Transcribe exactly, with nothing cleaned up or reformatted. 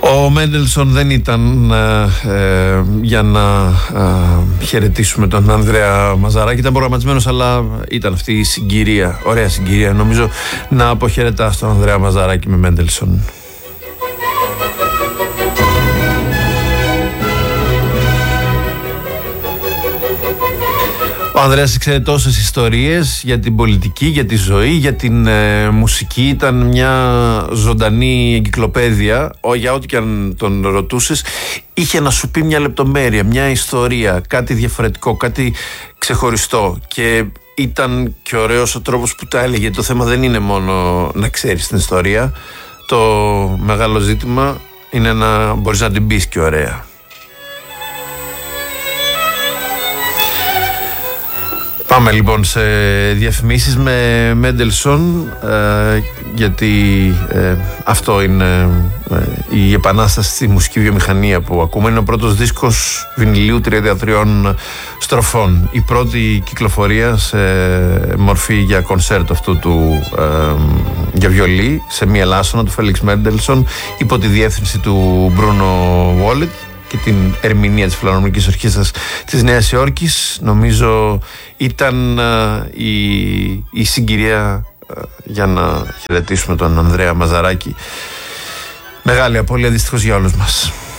Ο Μέντελσον δεν ήταν ε, ε, για να ε, χαιρετήσουμε τον Ανδρέα Μαζαράκη. Ήταν προγραμματισμένος, αλλά ήταν αυτή η συγκυρία, ωραία συγκυρία νομίζω, να αποχαιρετάς τον Ανδρέα Μαζαράκη με Μέντελσον. Ο Ανδρέας ήξερε τόσες ιστορίες για την πολιτική, για τη ζωή, για την ε, μουσική. Ήταν μια ζωντανή εγκυκλοπαίδεια. Ο, για ό,τι και αν τον ρωτούσες, είχε να σου πει μια λεπτομέρεια, μια ιστορία, κάτι διαφορετικό, κάτι ξεχωριστό. Και ήταν και ωραίος ο τρόπος που τα έλεγε. Το θέμα δεν είναι μόνο να ξέρεις την ιστορία. Το μεγάλο ζήτημα είναι να μπορείς να την πεις και ωραία. Πάμε λοιπόν σε διαφημίσεις με Μέντελσον, ε, γιατί ε, αυτό είναι ε, η επανάσταση στη μουσική βιομηχανία που ακούμε. Είναι ο πρώτος δίσκος βινιλίου τριάντα τρία στροφών. Η πρώτη κυκλοφορία σε μορφή για κονσέρτο αυτού του ε, για βιολί, σε μία λάσονα του Φέλιξ Μέντελσον, υπό τη διεύθυνση του Μπρούνο Βόλετ και την ερμηνεία της Φιλαρμονικής Ορχήστρας της Νέας Υόρκης. Νομίζω ήταν uh, η, η συγκυρία uh, για να χαιρετήσουμε τον Ανδρέα Μαζαράκη. Μεγάλη απώλεια δυστυχώς για όλους μας.